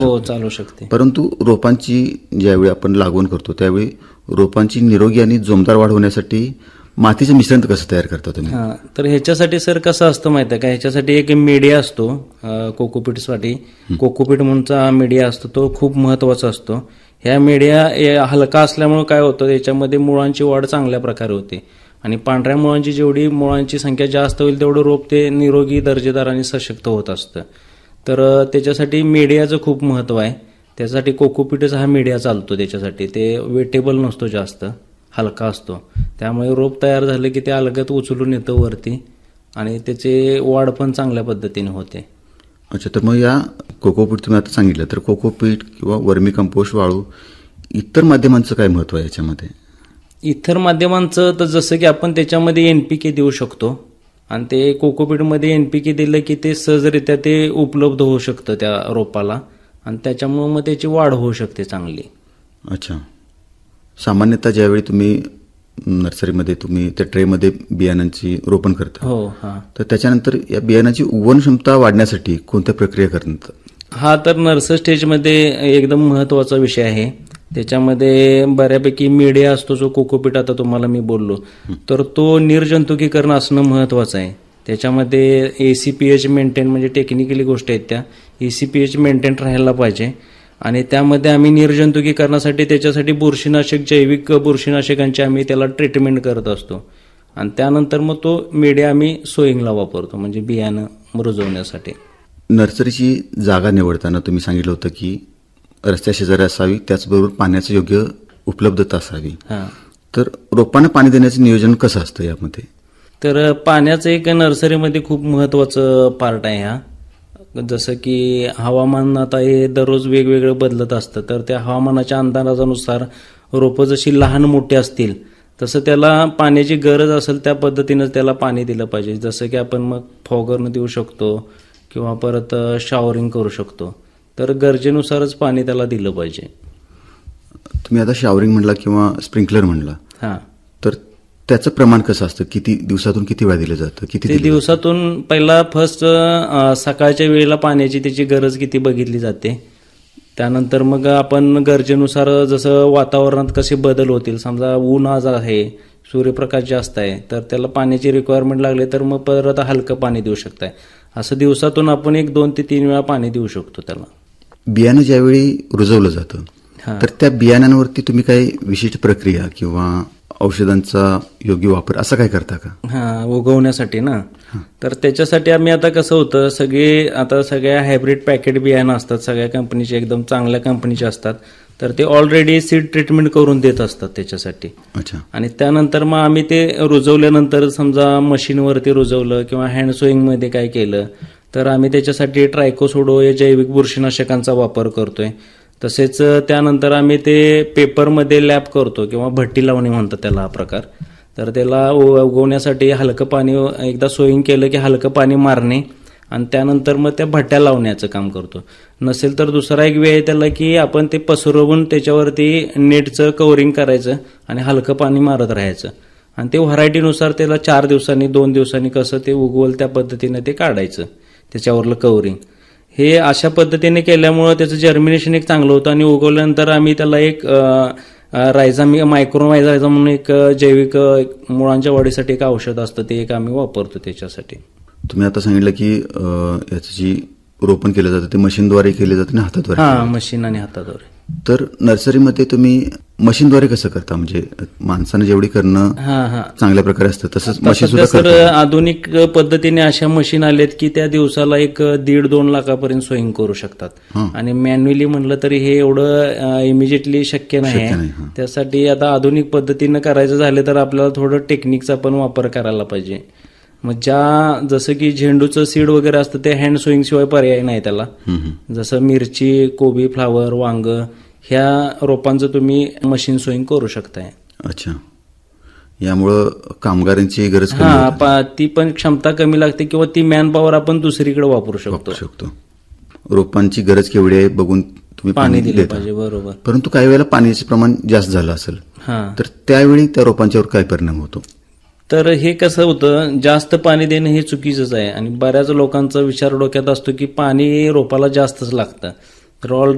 हो, चालू शकते. परंतु रोपांची ज्यावेळी आपण लागवड करतो त्यावेळी रोपांची निरोगी आणि जोमदार वाढ होण्यासाठी मातीचं मिश्रण कसं तयार करता तुम्ही? तर ह्याच्यासाठी सर कसं असतं माहिती आहे का, ह्याच्यासाठी एक मीडिया असतो कोकोपीटसाठी. कोकोपीट म्हणूनचा मीडिया असतो, तो खूप महत्वाचा असतो. ह्या मीडिया हलका असल्यामुळे काय होतं, याच्यामध्ये मुळांची वाढ चांगल्या प्रकारे होते आणि पांढऱ्या मुळांची जेवढी मुळांची संख्या जास्त होईल तेवढं रोप ते निरोगी, दर्जेदार आणि सशक्त होत असतं. तर त्याच्यासाठी मीडियाचं खूप महत्व आहे. त्यासाठी कोकोपीटचा हा मीडिया चालतो. त्याच्यासाठी ते वेटेबल नसतो, जास्त हलका असतो. त्यामुळे रोप तयार झालं की ते अलगद उचलून येतं वरती आणि त्याची वाढ पण चांगल्या पद्धतीने होते. अच्छा, तर मग या कोकोपीट तुम्ही आता सांगितलं, तर कोकोपीट किंवा वर्मी कंपोस्ट, वाळू, इतर माध्यमांचं काय महत्व आहे याच्यामध्ये? इतर माध्यमांचं तर जसं की आपण त्याच्यामध्ये एनपीके देऊ शकतो आणि ते कोकोपीटमध्ये एनपीके दिलं की ते सहजरित्या ते उपलब्ध होऊ शकतं त्या रोपाला आणि त्याच्यामुळे मग त्याची वाढ होऊ शकते चांगली. अच्छा, सामान्यतः ज्यावेळी तुम्ही नर्सरीमध्ये तुम्ही त्या ट्रेमध्ये बियाणांची रोपण करता, हो, हां, तर त्याच्यानंतर या बियाणाची उगवण क्षमता वाढण्यासाठी कोणत्या प्रक्रिया करतात? हा तर नर्सरी स्टेजमध्ये एकदम महत्वाचा विषय आहे. त्याच्यामध्ये बऱ्यापैकी मीडिया असतो जो कोकोपीट आता तुम्हाला मी बोललो, तर तो निर्जंतुकीकरण असणं महत्वाचं आहे. त्याच्यामध्ये एसीपीएच मेंटेन, म्हणजे टेक्निकली गोष्टी आहेत त्या, एसीपीएच मेंटेन राहायला पाहिजे आणि त्यामध्ये आम्ही निर्जंतुकीकरणासाठी त्याच्यासाठी बुरशीनाशक, जैविक बुरशीनाशकांची आम्ही त्याला ट्रीटमेंट करत असतो आणि त्यानंतर मग तो मीडिया आम्ही सोईंगला वापरतो, म्हणजे बियाणं रुजवण्यासाठी. नर्सरीची जागा निवडताना तुम्ही सांगितलं होतं की रस्त्या शेजारी असावी, त्याचबरोबर पाण्याची योग्य उपलब्धता असावी. तर रोपांना पाणी देण्याचं नियोजन कसं असतं यामध्ये? तर पाण्याचं एक नर्सरीमध्ये खूप महत्वाचं पार्ट आहे हा. जसं की हवामान आता हे दररोज वेगवेगळं बदलत असतं, तर त्या हवामानाच्या अंदाजानुसार रोपं जशी लहान मोठी असतील तसं त्याला पाण्याची गरज असेल त्या पद्धतीनंच त्याला पाणी दिलं पाहिजे. जसं की आपण मग फॉगरनं देऊ शकतो किंवा परत शॉवरिंग करू शकतो. तर गरजेनुसारच पाणी त्याला दिलं पाहिजे. तुम्ही आता शॉवरिंग म्हणला किंवा स्प्रिंकलर म्हणला, हां, तर त्याचं प्रमाण कसं असतं? किती दिवसातून किती वेळा दिलं जातं? ते दिवसातून पहिला फर्स्ट सकाळच्या वेळेला पाण्याची त्याची गरज किती बघितली जाते. त्यानंतर मग आपण गरजेनुसार जसं वातावरणात कसे बदल होतील, समजा ऊन आज आहे, सूर्यप्रकाश जास्त आहे, तर त्याला पाण्याची रिक्वायरमेंट लागली तर मग परत हलकं पाणी देऊ शकताय. असं दिवसातून आपण 1, 2 ते 3 वेळा पाणी देऊ शकतो त्याला. बियाणं ज्यावेळी रुजवलं जातं तर त्या बियाणांवरती तुम्ही काही विशिष्ट प्रक्रिया किंवा औषधांचा योग्य वापर असं काय करता का? उगवण्यासाठी ना, तर त्याच्यासाठी आम्ही आता कसं होतं, सगळ्या हायब्रिड पॅकेट बियाणं असतात सगळ्या कंपनीचे, एकदम चांगल्या कंपनीचे असतात, तर ते ऑलरेडी सीड ट्रीटमेंट करून देत असतात त्याच्यासाठी. अच्छा, आणि त्यानंतर मग आम्ही ते रुजवल्यानंतर समजा मशीनवरती रुजवलं किंवा हँड सोईंगमध्ये काय केलं तर आम्ही त्याच्यासाठी ट्रायकोसोडो या जैविक बुरशीनाशकांचा वापर करतोय. तसेच त्यानंतर आम्ही ते पेपरमध्ये लॅप करतो किंवा भट्टी लावणी म्हणतात त्याला हा प्रकार. तर त्याला उगवण्यासाठी हलकं पाणी, एकदा सोईंग केलं की हलकं पाणी मारणे आणि त्यानंतर मग त्या भट्ट्या लावण्याचं काम करतो. नसेल तर दुसरा एक वे आहे त्याला की आपण ते पसरवून त्याच्यावरती नेटचं कव्हरिंग करायचं आणि हलकं पाणी मारत राहायचं आणि ते व्हरायटीनुसार त्याला 4 दिवसांनी 2 दिवसांनी कसं ते उगवल त्या पद्धतीने ते काढायचं त्याच्यावरलं कव्हरिंग. हे अशा पद्धतीने केल्यामुळं त्याचं जर्मिनेशन एक चांगलं होतं आणि उगवल्यानंतर आम्ही त्याला एक मायक्रोरायझा म्हणून एक जैविक मुळांच्या वाढीसाठी एक औषध असतं, ते एक आम्ही वापरतो त्याच्यासाठी. तुम्ही आता सांगितलं की याचं जी रोपण केलं जातं ते मशीनद्वारे केले जातं आणि हाताद्वारे? हां, मशीन आणि हाताद्वारे. तर नर्सरीमध्ये तुम्ही मशीनद्वारे कसं करता? म्हणजे माणसानं जेवढी करणं चांगल्या प्रकारे असतं तसंच मशीन सुद्धा सर आधुनिक पद्धतीने अशा मशीन आल्यात की त्या दिवसाला 1-1.5-2 लाखापर्यंत सोईंग करू शकतात आणि मॅन्युअली म्हणलं तरी हे एवढं इमिजिएटली शक्य नाही. त्यासाठी आता आधुनिक पद्धतीनं करायचं झालं तर आपल्याला थोडं टेक्निकचा पण वापर करायला पाहिजे. मग जसं की झेंडूचं सीड वगैरे असतं ते हँड सोईंग शिवाय पर्याय नाही त्याला. जसं मिरची, कोबी, फ्लावर, वांग ह्या रोपांचं तुम्ही मशीन सोईंग करू शकताय. अच्छा, यामुळं कामगारांची गरज ती पण क्षमता कमी लागते किंवा ती मॅन पॉवर आपण दुसरीकडे वापरू शकतो. रोपांची गरज केवढी आहे बघून तुम्ही पाणी दिले पाहिजे. बरोबर. परंतु काही वेळेला पाण्याचे प्रमाण जास्त झालं असेल तर त्यावेळी त्या रोपांच्यावर काय परिणाम होतो? तर हे कसं होतं, जास्त पाणी देणं हे चुकीचंच आहे आणि बऱ्याच लोकांचा विचार डोक्यात असतो की पाणी रोपाला जास्तच लागतं. तर